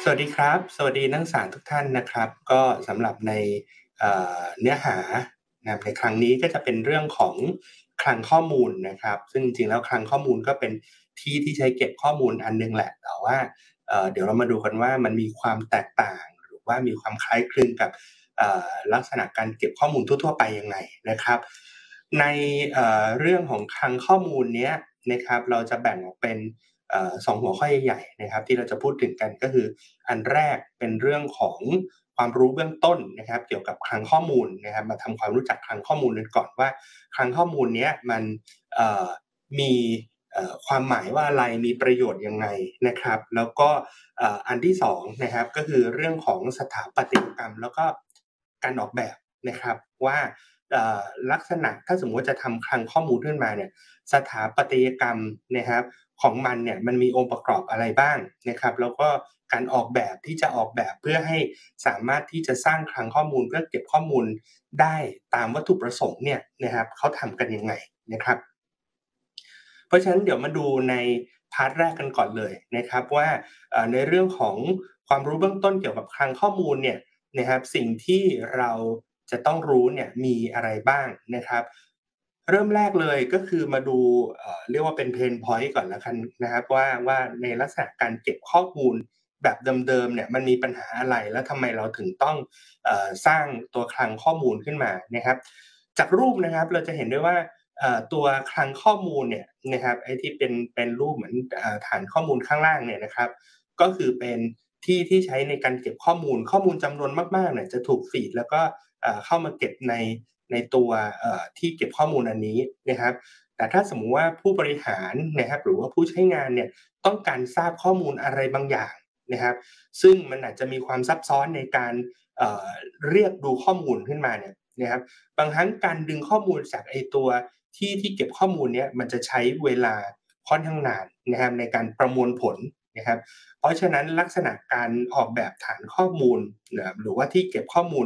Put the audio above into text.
สวัสดีครับสวัสดีนักศึกษาทุกท่านนะครับก็สำหรับในเนื้อหานะครับในครั้งนี้ก็จะเป็นเรื่องของคลังข้อมูลนะครับซึ่งจริงๆแล้วคลังข้อมูลก็เป็นที่ที่ใช้เก็บข้อมูลอันหนึ่งแหละแต่ว่าเดี๋ยวเรามาดูกันว่ามันมีความแตกต่างหรือว่ามีความคล้ายคลึงกับลักษณะการเก็บข้อมูลทั่วๆไปยังไงนะครับในเรื่องของคลังข้อมูลเนี้ยนะครับเราจะแบ่งออกเป็น2หัวข้อใหญ่ๆนะครับที่เราจะพูดถึงกันก็คืออันแรกเป็นเรื่องของความรู้เบื้องต้นนะครับเกี่ยวกับคลังข้อมูลนะครับมาทำความรู้จักคลังข้อมูลกันก่อนว่าคลังข้อมูลเนี้ยมันมีความหมายว่าอะไรมีประโยชน์ยังไงนะครับแล้วก็อันที่2นะครับก็คือเรื่องของสถาปัตยกรรมแล้วก็การออกแบบนะครับว่าลักษณะถ้าสมมุติว่าจะทำคลังข้อมูลขึ้นมาเนี่ยสถาปัตยกรรมนะครับของมันเนี่ยมันมีองค์ประกอบอะไรบ้างนะครับแล้วก็การออกแบบที่จะออกแบบเพื่อให้สามารถที่จะสร้างคลังข้อมูลเพื่อเก็บข้อมูลได้ตามวัตถุประสงค์เนี่ยนะครับเขาทำกันยังไงนะครับเพราะฉะนั้นเดี๋ยวมาดูในพาร์ตแรกกันก่อนเลยนะครับว่าในเรื่องของความรู้เบื้องต้นเกี่ยวกับคลังข้อมูลเนี่ยนะครับสิ่งที่เราจะต้องรู้เนี่ยมีอะไรบ้างนะครับเริ่มแรกเลยก็คือมาดูเรียกว่าเป็น Pain point ก่อนแล้วกันนะครับว่าในลักษณะการเก็บข้อมูลแบบเดิมๆเนี่ยมันมีปัญหาอะไรแล้วทำไมเราถึงต้องสร้างตัวคลังข้อมูลขึ้นมานะครับจากรูปนะครับเราจะเห็นได้ว่าตัวคลังข้อมูลเนี่ยนะครับไอ้ที่เป็นรูปเหมือนฐานข้อมูลข้างล่างเนี่ยนะครับก็คือเป็นที่ที่ใช้ในการเก็บข้อมูลจำนวนมากๆเนี่ยจะถูกฟีดแล้วก็เข้ามาเก็บในตัวที่เก็บข้อมูลอันนี้นะครับแต่ถ้าสมมุติว่าผู้บริหารนะครับหรือว่าผู้ใช้งานเนี่ยต้องการทราบข้อมูลอะไรบางอย่างนะครับซึ่งมันอาจจะมีความซับซ้อนในการเอ่อเรียกดูข้อมูลขึ้นมาเนี่ยนะครับบางครั้งการดึงข้อมูลจากไอ้ตัวที่เก็บข้อมูลเนี้ยมันจะใช้เวลาค่อนข้างนานนะครับในการประมวลผลนะครับเพราะฉะนั้นลักษณะการออกแบบฐานข้อมูลหรือว่าที่เก็บข้อมูล